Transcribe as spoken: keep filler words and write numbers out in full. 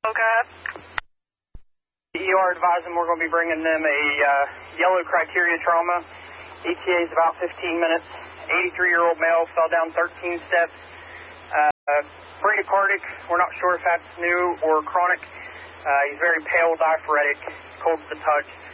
Okay. The E R advising we're going to be bringing them a uh, yellow criteria trauma. E T A is about fifteen minutes. eighty-three-year-old male fell down thirteen steps. Uh, bradycardic. We're not sure if that's new or chronic. Uh, he's very pale, diaphoretic, cold to the touch.